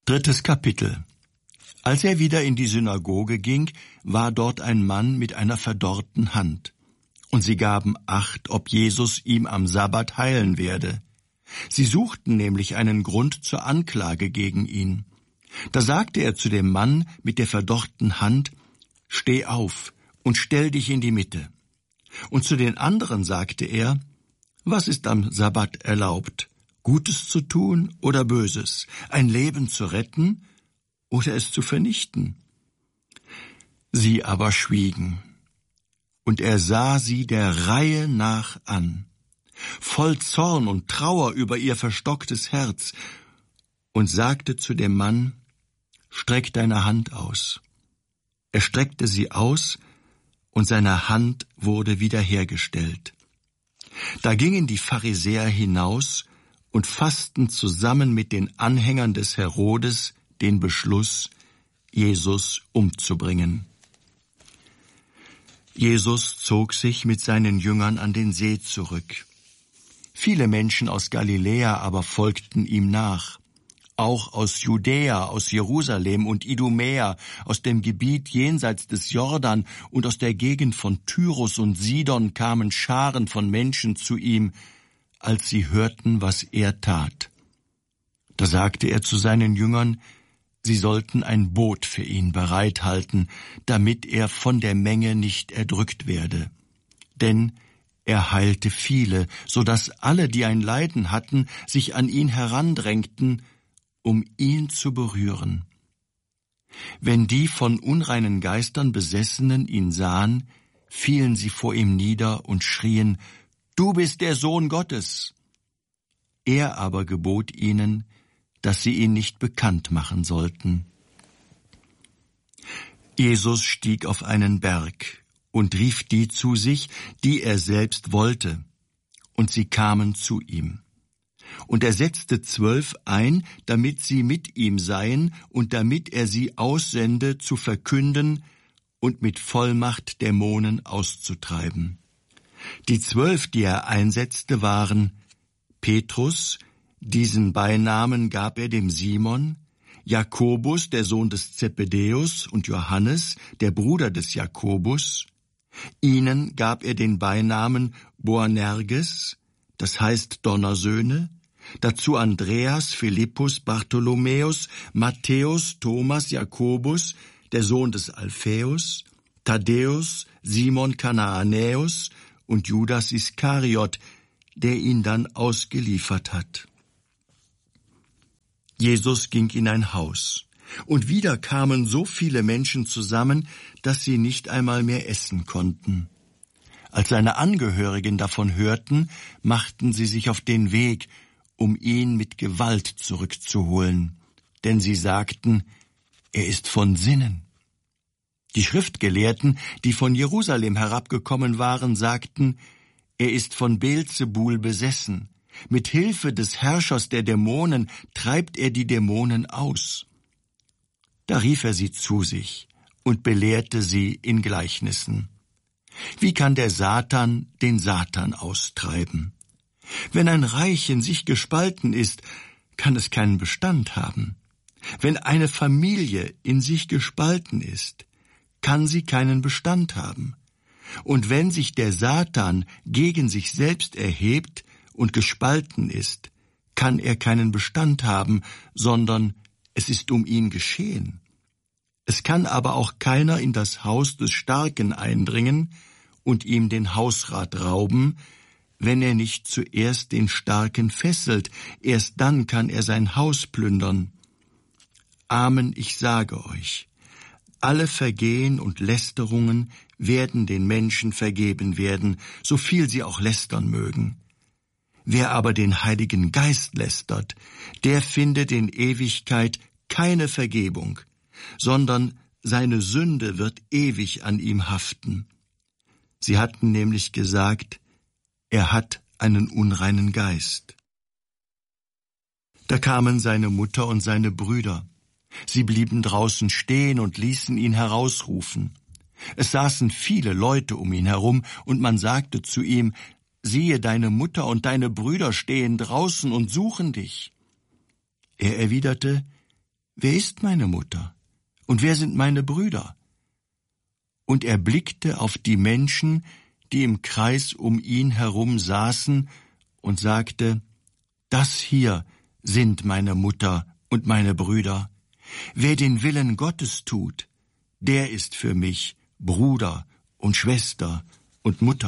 3. Kapitel. Als er wieder in die Synagoge ging, war dort ein Mann mit einer verdorrten Hand. Und sie gaben Acht, ob Jesus ihm am Sabbat heilen werde. Sie suchten nämlich einen Grund zur Anklage gegen ihn. Da sagte er zu dem Mann mit der verdorrten Hand: Steh auf und stell dich in die Mitte. Und zu den anderen sagte er: Was ist am Sabbat erlaubt? Gutes zu tun oder Böses? Ein Leben zu retten oder es zu vernichten? Sie aber schwiegen. Und er sah sie der Reihe nach an, voll Zorn und Trauer über ihr verstocktes Herz, und sagte zu dem Mann: Streck deine Hand aus. Er streckte sie aus, und seine Hand wurde wiederhergestellt. Da gingen die Pharisäer hinaus und fassten zusammen mit den Anhängern des Herodes den Beschluss, Jesus umzubringen. Jesus zog sich mit seinen Jüngern an den See zurück. Viele Menschen aus Galiläa aber folgten ihm nach. Auch aus Judäa, aus Jerusalem und Idumäa, aus dem Gebiet jenseits des Jordan und aus der Gegend von Tyrus und Sidon kamen Scharen von Menschen zu ihm, als sie hörten, was er tat. Da sagte er zu seinen Jüngern, sie sollten ein Boot für ihn bereithalten, damit er von der Menge nicht erdrückt werde. Denn er heilte viele, so dass alle, die ein Leiden hatten, sich an ihn herandrängten, um ihn zu berühren. Wenn die von unreinen Geistern Besessenen ihn sahen, fielen sie vor ihm nieder und schrien: Du bist der Sohn Gottes. Er aber gebot ihnen, dass sie ihn nicht bekannt machen sollten. Jesus stieg auf einen Berg und rief die zu sich, die er selbst wollte, und sie kamen zu ihm. Und er setzte 12 ein, damit sie mit ihm seien und damit er sie aussende, zu verkünden und mit Vollmacht Dämonen auszutreiben. Die 12, die er einsetzte, waren Petrus, diesen Beinamen gab er dem Simon, Jakobus, der Sohn des Zebedäus, und Johannes, der Bruder des Jakobus. Ihnen gab er den Beinamen Boanerges, das heißt Donnersöhne, dazu Andreas, Philippus, Bartholomäus, Matthäus, Thomas, Jakobus, der Sohn des Alphaeus, Thaddäus, Simon Kanaanäus und Judas Iskariot, der ihn dann ausgeliefert hat. Jesus ging in ein Haus, und wieder kamen so viele Menschen zusammen, dass sie nicht einmal mehr essen konnten. Als seine Angehörigen davon hörten, machten sie sich auf den Weg, um ihn mit Gewalt zurückzuholen, denn sie sagten, er ist von Sinnen. Die Schriftgelehrten, die von Jerusalem herabgekommen waren, sagten, er ist von Beelzebul besessen. Mit Hilfe des Herrschers der Dämonen treibt er die Dämonen aus. Da rief er sie zu sich und belehrte sie in Gleichnissen. Wie kann der Satan den Satan austreiben? Wenn ein Reich in sich gespalten ist, kann es keinen Bestand haben. Wenn eine Familie in sich gespalten ist, kann sie keinen Bestand haben. Und wenn sich der Satan gegen sich selbst erhebt und gespalten ist, kann er keinen Bestand haben, sondern es ist um ihn geschehen. Es kann aber auch keiner in das Haus des Starken eindringen und ihm den Hausrat rauben, wenn er nicht zuerst den Starken fesselt, erst dann kann er sein Haus plündern. Amen, ich sage euch, alle Vergehen und Lästerungen werden den Menschen vergeben werden, so viel sie auch lästern mögen. Wer aber den Heiligen Geist lästert, der findet in Ewigkeit keine Vergebung, sondern seine Sünde wird ewig an ihm haften. Sie hatten nämlich gesagt, er hat einen unreinen Geist. Da kamen seine Mutter und seine Brüder. Sie blieben draußen stehen und ließen ihn herausrufen. Es saßen viele Leute um ihn herum, und man sagte zu ihm, siehe, deine Mutter und deine Brüder stehen draußen und suchen dich. Er erwiderte, wer ist meine Mutter und wer sind meine Brüder? Und er blickte auf die Menschen, die im Kreis um ihn herum saßen, und sagte, das hier sind meine Mutter und meine Brüder. Wer den Willen Gottes tut, der ist für mich Bruder und Schwester und Mutter.